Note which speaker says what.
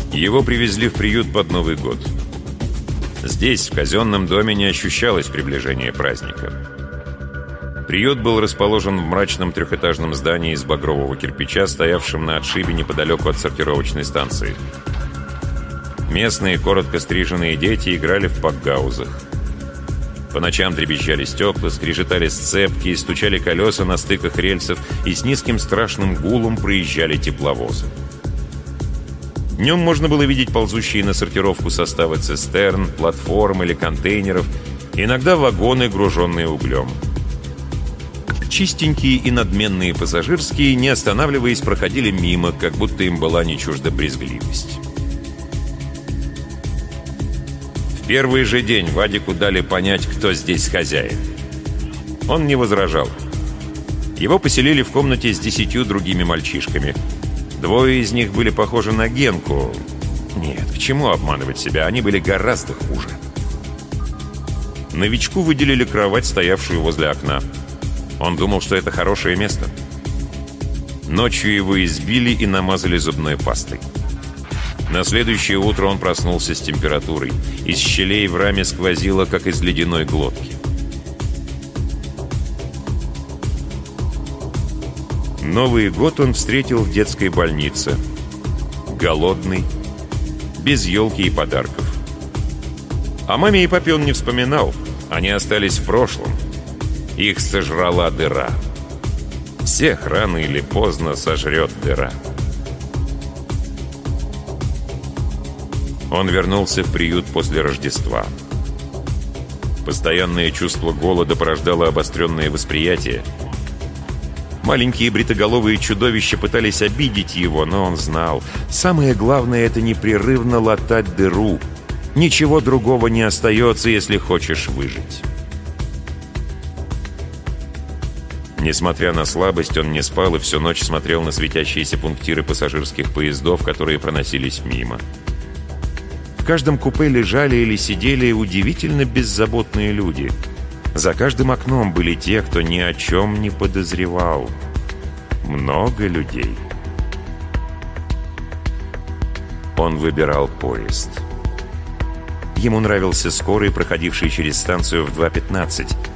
Speaker 1: Его привезли в приют под Новый год. Здесь, в казенном доме, не ощущалось приближения праздника. Приют был расположен в мрачном трехэтажном здании из багрового кирпича, стоявшем на отшибе неподалеку от сортировочной станции. Местные, коротко стриженные дети играли в пакгаузах. По ночам дребезжали стекла, скрежетали сцепки, стучали колеса на стыках рельсов, и с низким страшным гулом проезжали тепловозы. Днем можно было видеть ползущие на сортировку составы цистерн, платформ или контейнеров, иногда вагоны, груженные углем. Чистенькие и надменные пассажирские, не останавливаясь, проходили мимо, как будто им была не чужда брезгливость. В первый же день Вадику дали понять, кто здесь хозяин. Он не возражал. Его поселили в комнате с 10 другими мальчишками. 2 из них были похожи на Генку. Нет, к чему обманывать себя, они были гораздо хуже. Новичку выделили кровать, стоявшую возле окна. Он думал, что это хорошее место. Ночью его избили и намазали зубной пастой. На следующее утро он проснулся с температурой. Из щелей в раме сквозило, как из ледяной глотки. Новый год он встретил в детской больнице. Голодный, без елки и подарков. О маме и папе он не вспоминал. Они остались в прошлом. Их сожрала дыра. Всех рано или поздно сожрет дыра. Он вернулся в приют после Рождества. Постоянное чувство голода порождало обостренное восприятие. Маленькие бритоголовые чудовища пытались обидеть его, но он знал. Самое главное — это непрерывно латать дыру. Ничего другого не остается, если хочешь выжить. Несмотря на слабость, он не спал и всю ночь смотрел на светящиеся пунктиры пассажирских поездов, которые проносились мимо. В каждом купе лежали или сидели удивительно беззаботные люди. За каждым окном были те, кто ни о чем не подозревал. Много людей. Он выбирал поезд. Ему нравился скорый, проходивший через станцию в 2:15.